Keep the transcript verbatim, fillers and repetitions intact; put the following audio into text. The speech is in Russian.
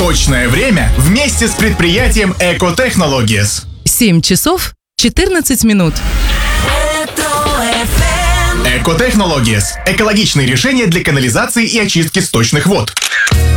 Точное время вместе с предприятием Эко-Технологиес. семь часов четырнадцать минут. Эко-Технологиес. Экологичные решения для канализации и очистки сточных вод.